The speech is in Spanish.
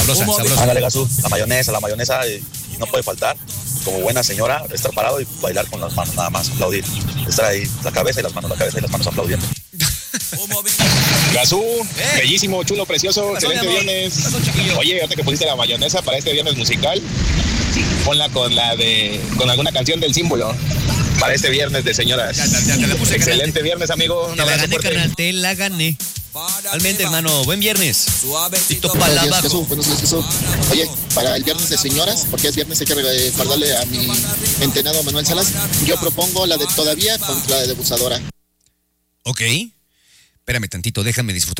Sabrosa, sabrosa. Ándale, Gazú, la mayonesa no puede faltar. Como buena señora, estar parado y bailar con las manos nada más, aplaudir. Estar ahí, la cabeza y las manos aplaudiendo. Gazú, bellísimo, chulo, precioso, excelente viernes. Oye, ahorita que pusiste la mayonesa para este viernes musical, ponla con alguna canción del símbolo. Para este viernes de señoras. Ya te la puse, excelente carnal. viernes, amigo. Un Te la abrazo gané, fuerte. carnal, te la gané. Realmente, hermano, buen viernes. Tito para Buenos días, abajo. Jesús. Buenos días, Jesús. Oye, para el viernes de señoras, porque es viernes, hay que guardarle a mi entrenado Manuel Salas. Yo propongo la de Todavía contra la de Abusadora. Ok. Espérame tantito, déjame disfrutar.